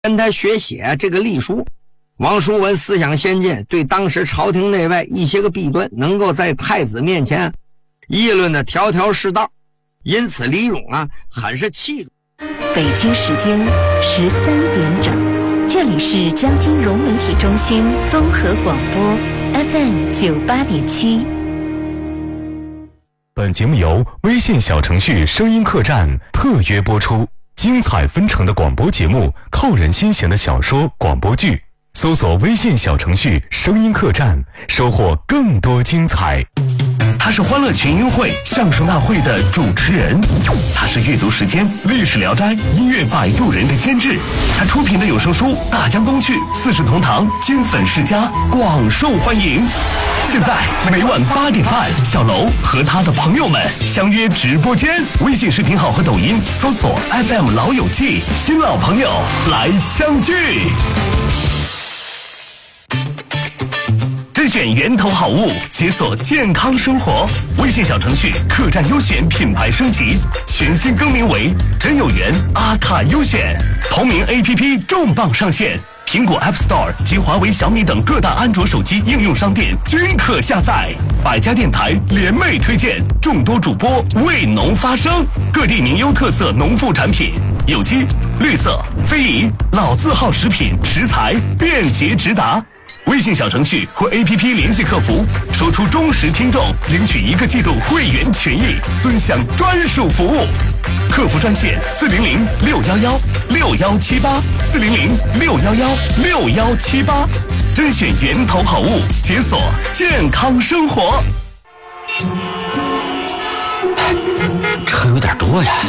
跟他学写这个隶书。王叔文思想先进，对当时朝廷内外一些个弊端能够在太子面前议论的条条是道，因此李勇很是器重。 北京时间13点整，这里是江津融媒体中心综合广播 FM 98.7。 本节目由微信小程序声音客栈特约播出，精彩纷呈的广播节目，扣人心弦的小说广播剧，搜索微信小程序声音客栈，收获更多精彩。他是欢乐群英会相声大会的主持人，他是阅读时间历史聊斋音乐摆渡人的监制，他出品的有声书《大江东去》四世同堂金粉世家广受欢迎。现在每晚8点半，小楼和他的朋友们相约直播间，微信视频号和抖音搜索 FM 老友记，新老朋友来相聚。甄选源头好物，解锁健康生活。微信小程序客栈优选品牌升级，全新更名为真有缘阿卡优选。同名 APP 重磅上线，苹果 App Store 及华为、小米等各大安卓手机应用商店均可下载。百家电台联袂推荐，众多主播为农发声，各地名优特色农副产品，有机、绿色、非遗、老字号食品食材便捷直达。微信小程序或 APP 联系客服，说出忠实听众，领取1个季度会员权益，尊享专属服务。客服专线400-611-6178，400-611-6178，甄选源头好物，解锁健康生活。 车有点多呀，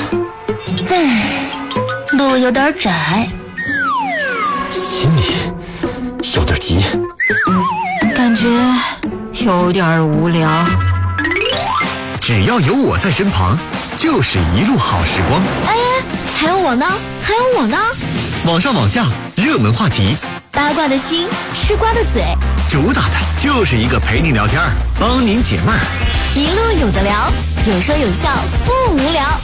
路有点窄， 心里有点急， 感觉有点无聊。 只要有我在身旁，就是一路好时光。 哎，还有我呢，还有我呢。 网上网下，热门话题， 八卦的心，吃瓜的嘴， 主打的就是一个陪你聊天，帮您解闷儿。 一路有的聊，有说有笑，不无聊。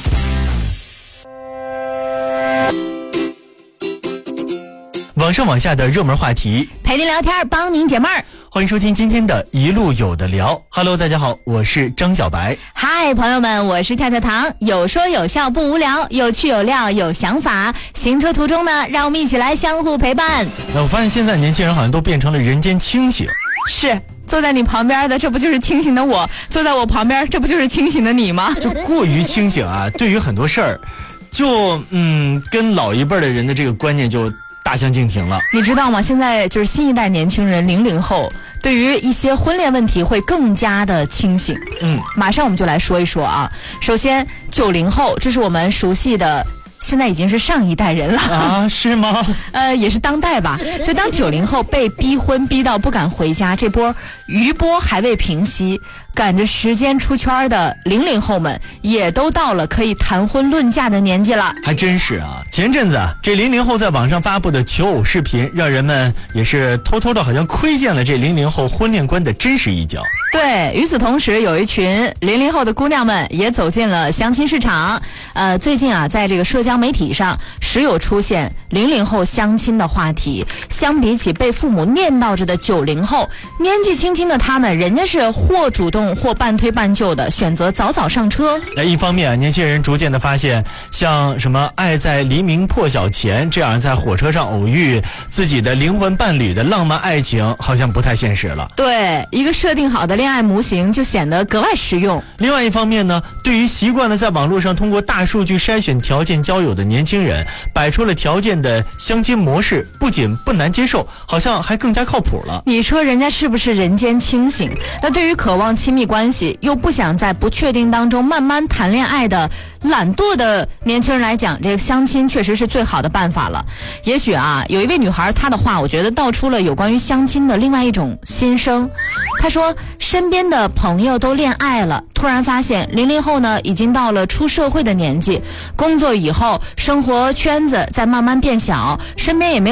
网上网下的热门话题， 陪您聊天，帮您解闷儿。 欢迎收听今天的一路有的聊。Hello， 大家好，我是张小白。 嗨，朋友们，我是跳跳糖。有说有笑不无聊，有趣有料有想法。行车途中呢，让我们一起来相互陪伴。 我发现现在年轻人好像都变成了人间清醒。 是，坐在你旁边的，这不就是清醒的我；坐在我旁边，这不就是清醒的你吗？ 就过于清醒啊，对于很多事儿，就跟老一辈的人的这个观念就大相径庭了。 你知道吗？现在就是新一代年轻人00后，对于一些婚恋问题会更加的清醒。马上我们就来说一说啊。首先90后，这是我们熟悉的，现在已经是上一代人了啊？是吗？ 也是当代吧。就当90后被逼婚逼到不敢回家，这波余波还未平息，赶着时间出圈的00后们也都到了可以谈婚论嫁的年纪了。 还真是啊，前阵子这00后在网上发布的求偶视频，让人们也是偷偷的好像窥见了这00后婚恋观的真实一角。 对，与此同时，有一群00后的姑娘们也走进了相亲市场。最近啊，在这个社交媒体上时有出现00后相亲的话题。相比起被父母念叨着的90后，年纪轻轻的他们，人家是或主动或半推半就的选择早早上车。 一方面，年轻人逐渐的发现，像什么爱在黎明破晓前这样在火车上偶遇自己的灵魂伴侣的浪漫爱情，好像不太现实了。 对，一个设定好的恋爱模型就显得格外实用。 另外一方面呢，对于习惯了在网络上通过大数据筛选条件交友的年轻人，摆出了条件的相亲模式，不仅不难接受，好像还更加靠谱了。 你说人家是不是人间清醒？那对于渴望亲密关系又不想在不确定当中慢慢谈恋爱的懒惰的年轻人来讲，这个相亲确实是最好的办法了。也许啊，有一位女孩她的话，我觉得道出了有关于相亲的另外一种心声。她说，身边的朋友都恋爱了，突然发现00后呢已经到了出社会的年纪，工作以后生活圈子在慢慢变小，身边也没有